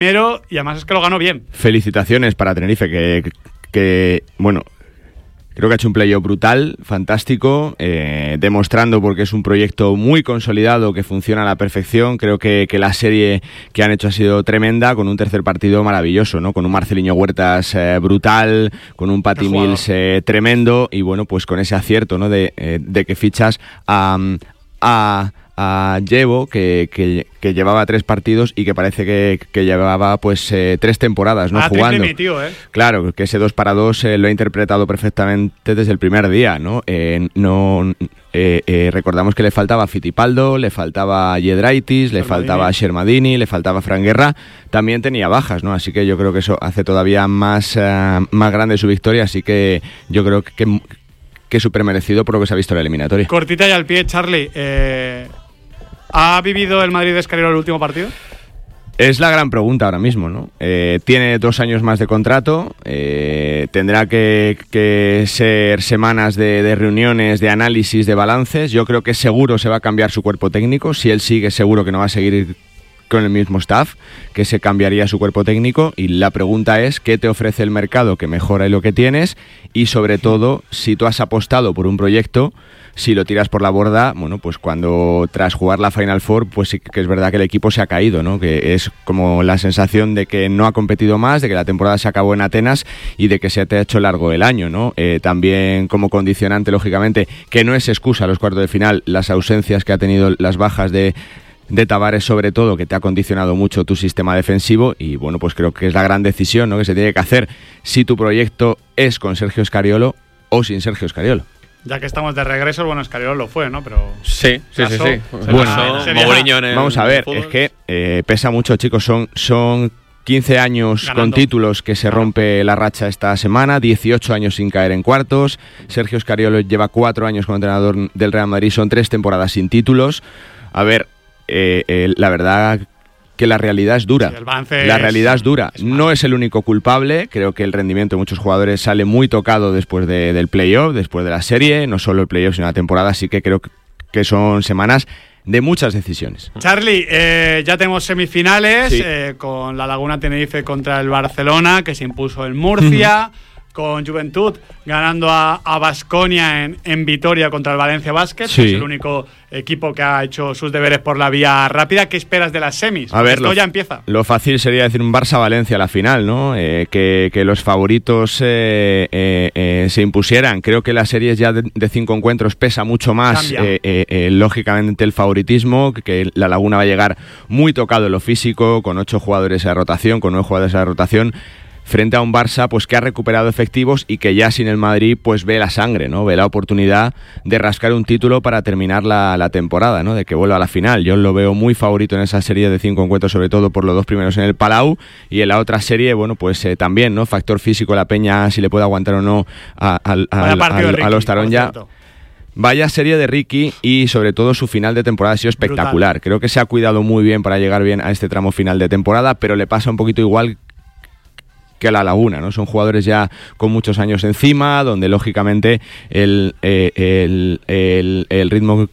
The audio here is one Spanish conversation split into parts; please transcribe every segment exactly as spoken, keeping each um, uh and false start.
primero y además es que lo ganó bien. Felicitaciones para Tenerife, que, que bueno, creo que ha hecho un playoff brutal, fantástico, eh, demostrando porque es un proyecto muy consolidado que funciona a la perfección. Creo que, que la serie que han hecho ha sido tremenda, con un tercer partido maravilloso, ¿no? Con un Marceliño Huertas eh, brutal, con un Patty Mills eh, tremendo y bueno, pues con ese acierto, ¿no? De, eh, de que fichas a... a a Llevo, que, que, que llevaba tres partidos y que parece que, que llevaba pues eh, tres temporadas, ¿no? Ah, jugando. Metió, ¿eh? Claro, que ese dos para dos eh, lo ha interpretado perfectamente desde el primer día, ¿no? Eh, no eh, eh, recordamos que le faltaba Fittipaldo, le faltaba Yedraitis, le faltaba Shermadini, le faltaba Fran Guerra, también tenía bajas, ¿no? Así que yo creo que eso hace todavía más, uh, más grande su victoria, así que yo creo que, que, que súper merecido por lo que se ha visto en la eliminatoria. Cortita y al pie, Charlie, eh... ¿ha vivido el Madrid de Escariolo el último partido? Es la gran pregunta ahora mismo, ¿no? Eh, tiene dos años más de contrato, eh, tendrá que, que ser semanas de, de reuniones, de análisis, de balances. Yo creo que seguro se va a cambiar su cuerpo técnico. Si él sigue, seguro que no va a seguir con el mismo staff, que se cambiaría su cuerpo técnico. Y la pregunta es, ¿qué te ofrece el mercado que mejora lo que tienes? Y sobre todo, si tú has apostado por un proyecto, si lo tiras por la borda, bueno, pues cuando tras jugar la Final Four, pues sí que es verdad que el equipo se ha caído, ¿no? Que es como la sensación de que no ha competido más, de que la temporada se acabó en Atenas y de que se te ha hecho largo el año, ¿no? Eh, también como condicionante, lógicamente, que no es excusa a los cuartos de final, las ausencias que ha tenido, las bajas de de Tavares sobre todo, que te ha condicionado mucho tu sistema defensivo y bueno, pues creo que es la gran decisión, ¿no? Que se tiene que hacer si tu proyecto es con Sergio Scariolo o sin Sergio Scariolo. Ya que estamos de regreso, bueno, Scariolo lo fue, ¿no? Pero sí, sí, caso, sí, sí. Bueno, Mourinho en el vamos a ver, fútbol. Es que eh, pesa mucho, chicos, son, son quince años ganando con títulos que se claro. rompe la racha esta semana, dieciocho años sin caer en cuartos. Sergio Scariolo lleva cuatro años como entrenador del Real Madrid, son tres temporadas sin títulos. A ver, eh, eh, la verdad que la realidad es dura. Sí, la realidad es dura. Es no es el único culpable. Creo que el rendimiento de muchos jugadores sale muy tocado después de, del playoff, después de la serie, no solo el playoff, sino la temporada. Así que creo que son semanas de muchas decisiones. Charlie, eh, ya tenemos semifinales sí. eh, con la Laguna Tenerife contra el Barcelona, que se impuso en Murcia. Con Juventud ganando a Baskonia en, en Vitoria contra el Valencia Basket, sí. que es el único equipo que ha hecho sus deberes por la vía rápida. ¿Qué esperas de las semis? A ver, Esto lo, ya empieza. Lo fácil sería decir un Barça-Valencia a la final, ¿no? Eh, que, que los favoritos eh, eh, eh, se impusieran. Creo que las series ya de, de cinco encuentros pesa mucho más, eh, eh, eh, lógicamente, el favoritismo, que, que la Laguna va a llegar muy tocado en lo físico, con ocho jugadores a rotación, con nueve jugadores a rotación, frente a un Barça pues que ha recuperado efectivos y que ya sin el Madrid pues ve la sangre, ¿no? Ve la oportunidad de rascar un título para terminar la, la temporada, ¿no? De que vuelva a la final. Yo lo veo muy favorito en esa serie de cinco encuentros, sobre todo por los dos primeros en el Palau, y en la otra serie, bueno, pues eh, también, ¿no? Factor físico, la Peña, si le puede aguantar o no a, a, a, a, a los Taronja. Vaya serie de Ricky y sobre todo su final de temporada ha sido espectacular. Brutal. Creo que se ha cuidado muy bien para llegar bien a este tramo final de temporada, pero le pasa un poquito igual que a la Laguna, ¿no? Son jugadores ya con muchos años encima, donde lógicamente el, eh, el, el, el ritmo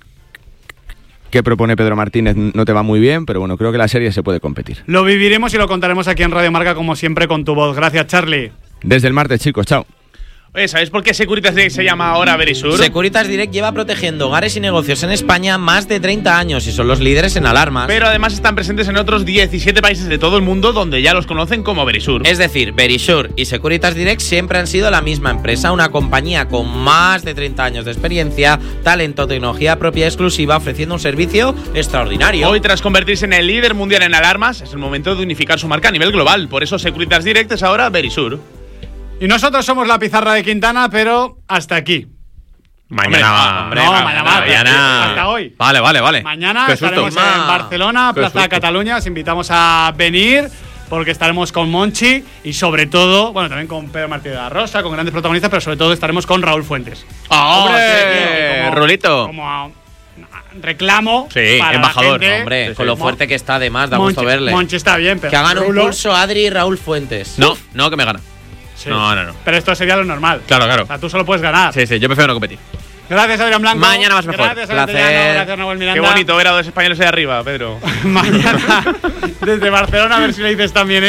que propone Pedro Martínez no te va muy bien, pero bueno, creo que la serie se puede competir. Lo viviremos y lo contaremos aquí en Radio Marca, como siempre, con tu voz. Gracias, Charlie. Desde el martes, chicos, chao. Oye, ¿sabéis por qué Securitas Direct se llama ahora Verisur? Securitas Direct lleva protegiendo hogares y negocios en España más de treinta años y son los líderes en alarmas. Pero además están presentes en otros diecisiete países de todo el mundo donde ya los conocen como Verisur. Es decir, Verisur y Securitas Direct siempre han sido la misma empresa, una compañía con más de treinta años de experiencia, talento, tecnología propia y exclusiva, ofreciendo un servicio extraordinario. Hoy, tras convertirse en el líder mundial en alarmas, es el momento de unificar su marca a nivel global. Por eso Securitas Direct es ahora Verisur. Y nosotros somos la pizarra de Quintana, pero hasta aquí. Mañana va. Hombre, no, mañana va. Mañana. Hasta hoy. Vale, vale, vale. Mañana Qué estaremos susto. en Barcelona, Qué Plaza de susto. Cataluña. Os invitamos a venir porque estaremos con Monchi y sobre todo, bueno, también con Pedro Martínez de la Rosa, con grandes protagonistas, pero sobre todo estaremos con Raúl Fuentes. ¡Oh, Hombre, sí, como- Rulito! Como a- reclamo Sí, para embajador, la gente. Hombre, Sí, sí. con lo fuerte que está, además, da gusto Monchi- verle. Monchi está bien, pero Que hagan un Rulo- pulso Adri y Raúl Fuentes. No, no, que me gana. Sí. No, no, no. Pero esto sería lo normal. Claro, claro. O sea, tú solo puedes ganar. Sí, sí, yo prefiero no competir. Gracias, Adrián Blanco. Mañana más mejor. Gracias, Placer. Adrián. Gracias, Nahuel Miranda. Qué bonito ver a dos españoles ahí arriba, Pedro. Mañana desde Barcelona, a ver si le dices también